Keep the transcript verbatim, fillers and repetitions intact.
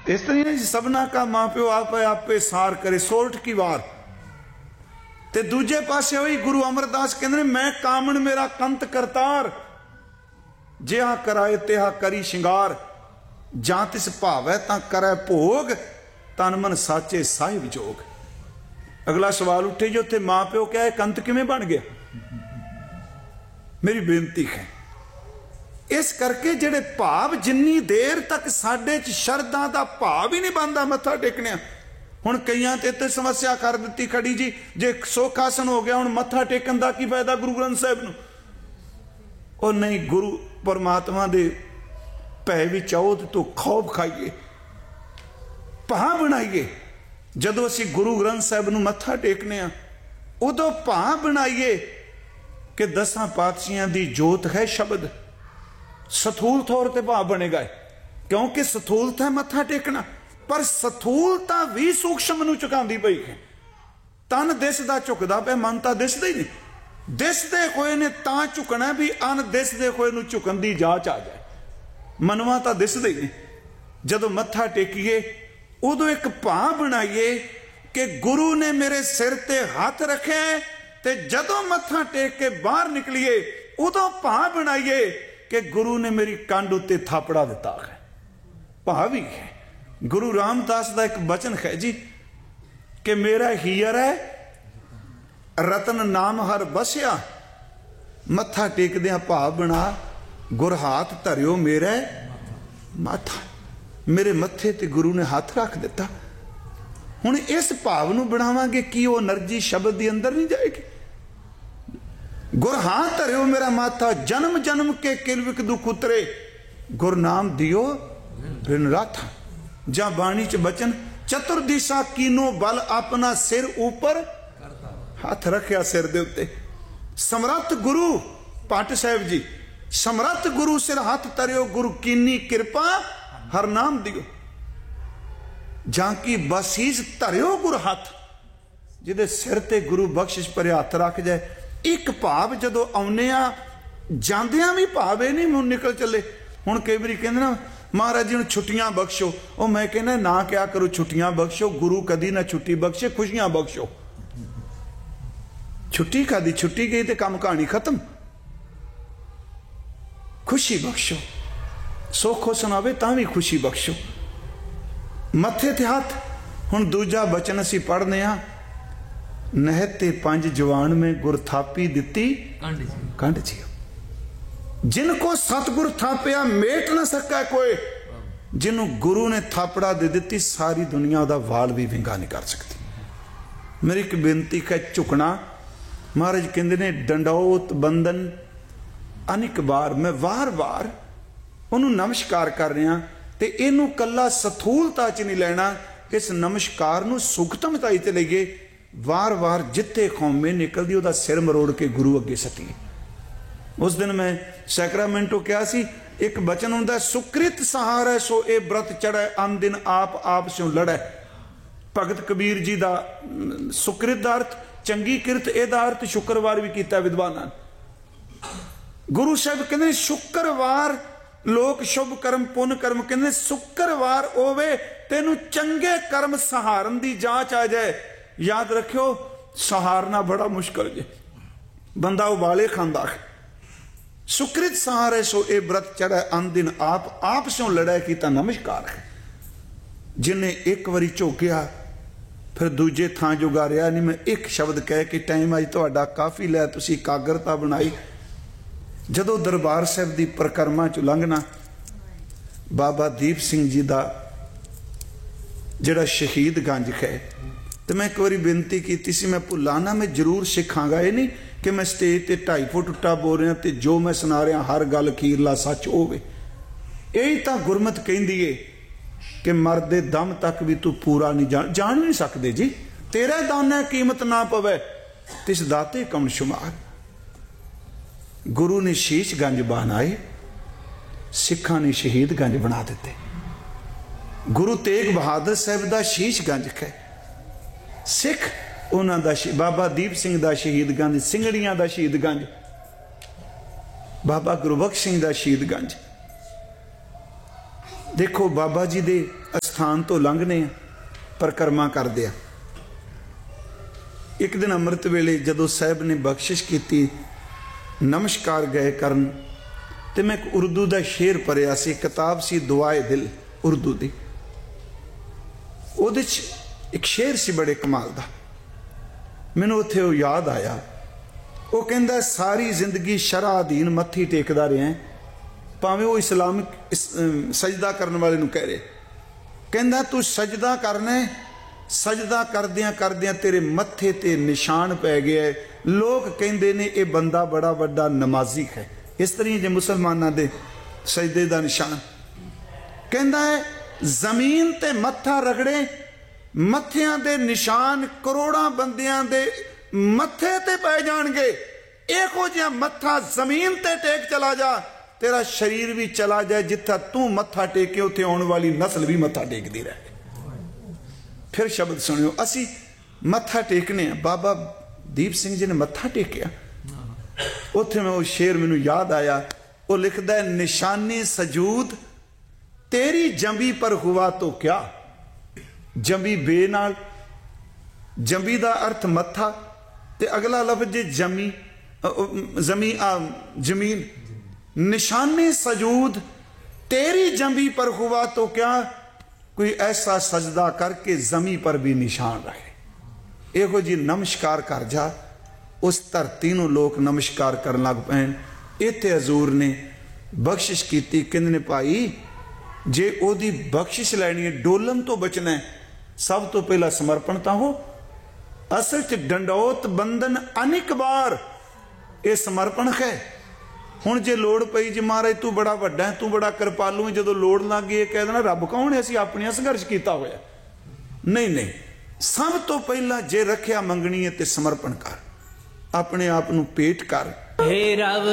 इस तरह नहीं सबना का मां प्यो आप आपे सार करे सोरठ की वार। ते दूजे पासे वही गुरु अमरदास कहते मैं कामन मेरा कंत करतार, जिहा कराए तिहा करी शिंगार, जां तिस भावै तां करै भोग, तन मन साचे साहिब जोग। अगला सवाल उठे जो थे मां प्यो क्या है कंत किवें बन गया? मेरी बेनती है इस करके जेड़े भाव जिन्नी देर तक साडे च शरदा दा भाव ही नहीं बनता मत्था टेकने। हुण कईयां ते ते समस्या कर दी खड़ी जी, जे सोखासन हो गया हुण मत्था टेकन दा की फायदा गुरु ग्रंथ साहिब नूं? और नहीं, गुरु परमात्मा दे भय विच आओ तो खौफ खाइए, भां बनाइए। जदों असीं गुरु ग्रंथ साहिब नूं मत्था टेकने आ उदों भां बनाइए कि दसां पातशाहियां दी जोत है शब्द। सथूल तौर पर भाव बनेगा क्योंकि सथूलता है मत्था टेकना, पर सथूलता भी सूक्ष्म नूं झुकांदी पई है। तन दिसदा झुकदा पे, मन तां दिसदा ही नहीं। दिसदे होए ने तां झुकना भी अन दिसदे होए नूं झुकन दी जाच आ जाए। मनवा तां दिसदा ही नहीं। जदों मत्था टेकीए उदों एक भाव बनाइए कि गुरु ने मेरे सिर ते हाथ रखे, ते जदों मत्था टेक के बाहर निकलीए उदों भाव बनाइए कि गुरु ने मेरी कंड उत्ते थापड़ा दिता है। भाव ही है। गुरु रामदास का एक बचन है जी कि मेरा हीयर है रतन नाम हर बसिया, मत्था टेकदिया भाव बना गुर हाथ धरियो मेरे माथा। मेरे मत्थे ते गुरु ने हाथ रख दिता। हुण इस भाव नूं बनावांगे कि वो एनर्जी शब्द के अंदर नहीं जाएगी। गुर हाथ धरियो मेरा माथा, जन्म जन्म के किलविक दुख उतरे, गुर नाम दियो रिन राथा। जा बाणी च बचन चतुर्दिशा कीनो बल अपना सिर ऊपर हाथ रखिया सिर दे उत्ते। समरथ गुरु पाठ साहिब जी, समरथ गुरु सिर हाथ धरियो, गुरु कीनी कृपा हर नाम दियो। जांकी बसीस धरियो गुर हाथ, जिदे सिर ते गुरु बख्शिश पर हाथ रख जाए। एक भाव जदों आउने आ जांदियां भी भाव नहीं मुंह निकल चले। हुण कई बारी कहंदे ना महाराज जी छुट्टियां बख्शो, और मैं कहना ना क्या करो छुट्टियां बख्शो, गुरु कदी ना छुट्टी बख्शे, खुशियां बख्शो। छुट्टी कदी छुट्टी गई तो काम कहानी खत्म। खुशी बख्शो, सोखो सुनावे तां भी खुशी बख्शो। मत्थे ते हाथ। हुण दूजा बचन असी पढ़ने आ, नहते पंज जवान में गुर थापी दिती कंड जी। जिनको सतगुर थापिया मेट न सका कोई, जिन्हों गुरु ने थापड़ा दे दी सारी दुनिया का वाल भी विंगा नहीं कर सकती। मेरी एक बेनती है झुकना। महाराज कहते ने डंडौत बंदन अनेक बार, मैं वार वार उन्होंने नमस्कार कर रहा, तो इनू कला सथूलता च नहीं लेना, इस नमस्कार नू सुखतमता च लईए। वार वार जिथे कौमे निकलती वह सिर मरोड़ के गुरु अगे सटीए। उस दिन मैं सैक्रामेंटो क्या सी, एक बचन होंदा सुकृत सहारे सो ए व्रत चढ़े, अन दिन आप आप स्यों लड़े। भगत कबीर जी का सुकृत का अर्थ चंगी किरत, एदा अर्थ शुक्रवार भी किया विद्वानां। गुरु साहब कहते शुक्रवार लोग शुभ कर्म पुण्य कर्म कहते, शुक्रवार होवे तेनू चंगे कर्म सहारन की जांच आ जाए। याद रखियो सहारना बड़ा मुश्किल जे, बंदा उबाले खांदा है। सुकृत सहारे सो ए व्रत चढ़े, अन दिन आप आप स्यों लड़े किया नमस्कार है। जिन्हें एक बारी झोंकिया फिर दूजे थां जोगा रहा नहीं। मैं एक शब्द कह के टाइम अज तुहाडा काफ़ी लिया, तुसीं एकाग्रता बनाई। जदों दरबार साहिब की परिक्रमा चो लंघना, बाबा दीप सिंह जी का जिहड़ा शहीद गंज है, तो मैं एक बार बेनती की सी, मैं भुला ना, मैं जरूर सिखांगा। ये नहीं कि मैं स्टेज पर ढाई फुट उट्टा बोल रहा तो जो मैं सुना रहा हर गल अखीरला सच होवे। यही तो गुरमत कहती है कि मरदे दम तक भी तू पूरा नहीं जान जान नहीं सकते जी। तेरे दाने कीमत ना पवे तिस दाते कौन शुमार। गुरु ने शीश गंज बनाए, सिखा ने शहीद गंज बना दिते। गुरु तेग बहादुर साहब का शीश गंज है, सिख उन्हों का बाबा दीप सिंह का शहीद गंज, सिंगड़ियां का शहीद गंज, बाबा गुरबख्श सिंह का शहीद गंज। देखो बाबा जी दे ਸਥਾਨ ਤੋਂ ਲੰਘਨੇ ਆ, ਪਰਿਕਰਮਾ ਕਰਦੇ ਆ। ਇੱਕ ਦਿਨ ਅੰਮ੍ਰਿਤ ਵੇਲੇ ਜਦੋਂ ਸਾਹਿਬ ਨੇ ਬਖਸ਼ਿਸ਼ ਕੀਤੀ, ਨਮਸਕਾਰ ਗਏ ਕਰਨ, ਤੇ ਮੈਂ ਇੱਕ ਉਰਦੂ ਦਾ ਸ਼ੇਰ ਪੜ੍ਹਿਆ ਸੀ, ਕਿਤਾਬ ਸੀ ਦੁਆਏ ਦਿਲ ਉਰਦੂ ਦੀ। ਉਹਦੇ 'ਚ ਇੱਕ ਸ਼ੇਰ ਸੀ ਬੜੇ ਕਮਾਲ ਦਾ, ਮੈਨੂੰ ਉੱਥੇ ਉਹ ਯਾਦ ਆਇਆ। ਉਹ ਕਹਿੰਦਾ ਸਾਰੀ ਜ਼ਿੰਦਗੀ ਸ਼ਰਅ ਅਧੀਨ ਮੱਥੀ ਟੇਕਦਾ ਰਿਹਾ, ਭਾਵੇਂ ਉਹ ਇਸਲਾਮਿਕ ਸਜਦਾ ਕਰਨ ਵਾਲੇ ਨੂੰ ਕਹਿ ਰਿਹਾ। ਕਹਿੰਦਾ ਤੂੰ ਸਜਦਾ ਕਰਨਾ, ਸਜਦਾ ਕਰਦਿਆਂ ਕਰਦਿਆਂ ਤੇਰੇ ਮੱਥੇ ਤੇ ਨਿਸ਼ਾਨ ਪੈ ਗਿਆ, ਲੋਕ ਕਹਿੰਦੇ ਨੇ ਇਹ ਬੰਦਾ ਬੜਾ ਵੱਡਾ ਨਮਾਜ਼ੀ ਹੈ। ਇਸ ਤਰ੍ਹਾਂ ਜੇ ਮੁਸਲਮਾਨਾਂ ਦੇ ਸਜਦੇ ਦਾ ਨਿਸ਼ਾਨ। ਕਹਿੰਦਾ ਹੈ ਜ਼ਮੀਨ ਤੇ ਮੱਥਾ ਰਗੜੇ, ਮੱਥਿਆਂ ਦੇ ਨਿਸ਼ਾਨ ਕਰੋੜਾਂ ਬੰਦਿਆਂ ਦੇ ਮੱਥੇ ਤੇ ਪੈ ਜਾਣਗੇ। ਇਹੋ ਜਿਹਾ ਮੱਥਾ ਜ਼ਮੀਨ ਤੇ ਟੇਕ ਚਲਾ ਜਾ, ਤੇਰਾ ਸਰੀਰ ਵੀ ਚਲਾ ਜਾਏ, ਜਿੱਥੇ ਤੂੰ ਮੱਥਾ ਟੇਕੇ ਉੱਥੇ ਆਉਣ ਵਾਲੀ ਨਸਲ ਵੀ ਮੱਥਾ ਟੇਕਦੀ ਰਹੇ। ਫਿਰ ਸ਼ਬਦ ਸੁਣਿਓ, ਅਸੀਂ ਮੱਥਾ ਟੇਕਨੇ ਆ, ਬਾਬਾ ਦੀਪ ਸਿੰਘ ਜੀ ਨੇ ਮੱਥਾ ਟੇਕਿਆ। ਉੱਥੇ ਮੈਂ ਉਹ ਸ਼ੇਰ ਮੈਨੂੰ ਯਾਦ ਆਇਆ। ਉਹ ਲਿਖਦਾ ਹੈ ਨਿਸ਼ਾਨੀ ਸਜੂਦ ਤੇਰੀ ਜੰਬੀ ਪਰ ਹੁਆ ਤੋ ਕਿਆ। ਜੰਬੀ ਬੇ ਨਾਲ, ਜੰਬੀ ਦਾ ਅਰਥ ਮੱਥਾ, ਤੇ ਅਗਲਾ ਲਫ਼ਜ਼ ਜੇ ਜਮੀ ਜ਼ਮੀ ਜ਼ਮੀਨ। ਨਿਸ਼ਾਨੀ ਸਜੂਦ तेरी जमी पर हुआ तो क्या, कोई ऐसा सजदा करके जमी पर भी निशान रहे। एहो जी नमस्कार कर जा, उस धरती नूं लोग नमस्कार करन लग पैन। इत्थे हजूर ने बख्शिश की, कहंदे ने भाई जे ओदी बख्शिश लैनी है, डोलन तो बचना है, सब तो पहला समर्पण तो हो। असल च डंडौत बंधन अनेक बार ये समर्पण है। हुण जे लोड़ पई जी महाराज तू बड़ा वड्डा है, तू बड़ा कृपालू है, जो लोड़ लग गई कह देना रब कौन है, असीं अपना संघर्ष किया होया। नहीं नहीं, सब तो पहला जे रखिया मंगनी है तो समर्पण कर, अपने आप नूं पेट कर।